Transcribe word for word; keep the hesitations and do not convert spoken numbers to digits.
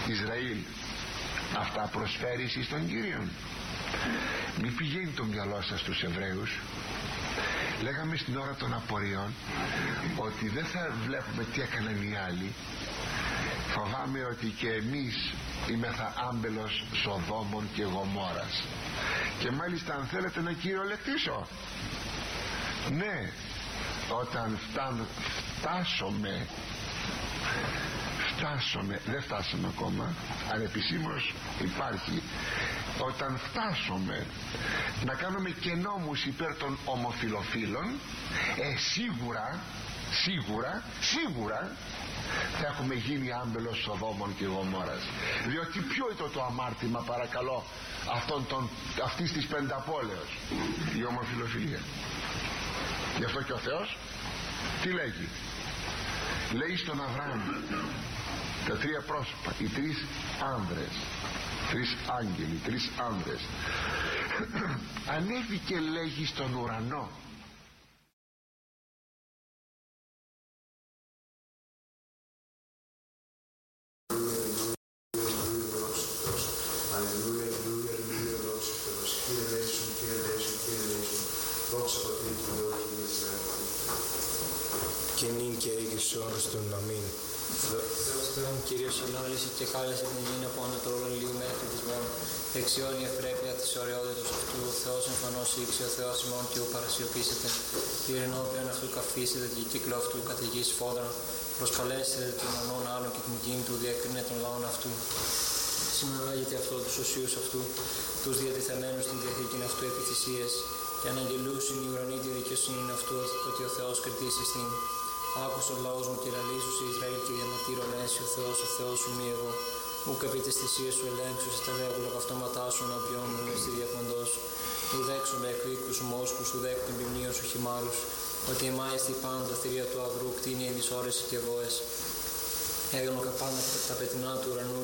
Ισραήλ, αυτά προσφέρεις εις τον Κύριον? Μη πηγαίνει το μυαλό σας στους Εβραίους. Λέγαμε στην ώρα των απορριών ότι δεν θα βλέπουμε τι έκαναν οι άλλοι. Φοβάμαι ότι και εμείς είμεθα άμπελος Σοδόμων και Γομόρας. Και μάλιστα, αν θέλετε να κυριολεκτήσω, ναι, όταν φτάν, φτάσουμε φτάσουμε δεν φτάσαμε ακόμα, αλλά επισήμως υπάρχει, όταν φτάσουμε να κάνουμε και νόμους υπέρ των ομοφιλοφίλων, ε, σίγουρα σίγουρα σίγουρα θα έχουμε γίνει άμπελος Σοδόμων και Γομόρας. Διότι ποιο ήταν το αμάρτημα, παρακαλώ, αυτών των, αυτής της πενταπόλεως? Η ομοφιλοφιλία. Γι' αυτό και ο Θεός τι λέγει? Λέει στον Αβραάμ τα τρία πρόσωπα, οι τρεις άνδρες, τρεις άγγελοι, τρεις άνδρες. Ανέβηκε, λέγει, στον ουρανό. Αλληλούια, αλληλούια, αλληλούια, δόξα τω Θεώ. Κύριε Λέησον, Κύριε Λέησον, Κύριε Λέησον. Δόξα τω Θεώ, Κύριε Λέησον. Και νυν και ήγης στους αιώνας των αμήν. Θεός Θεόν, Κύριος ενόησε και κάλεσε την γη από ανατολών ηλίου μέχρι της μόνου. Δεξιόν η ευπρέπεια της ωραιότητος αυτού. Ο Θεός εμφανώς ήξε, ο Θεός ημών και ου παρασιωπήσετε. Κύριε ενώπιον αυτού καυθήσετε και κύκλο αυτού κατ' γης φόδρα. Προσκαλέσετε των ονών άλλων και την γην του, διακρίνε των λαών αυτού. Συναλλάγεται αυτό τους οσίους αυτού, τους διατεθεμένους στην διαθήκην αυτού επιθυσίες, και αναγγελούσιν η ουρανή τη δικαιοσύνη αυτού, ότι ο Θεός κριτής εστίν. Άκουσον ο λαός μου και λαλήσου σε Ισραήλ και διαμαρτύρων έσυ ο Θεός, ο Θεός σου μη εγώ. Ούκ επί τις θυσίες σου ελέγξου σε τα δέκουλα καυτώματά σου να πιώνουν στη διακοντός. Του δέξονται εκ οίκους μόσκους, του δέκ την ποιμνίων σου χυμάρους, ότι εμάιστη πάντα θηρία του αγρού κτίνει εν τις ώρες και βόες. Έγνω καπάνα τα πετεινά του ουρανού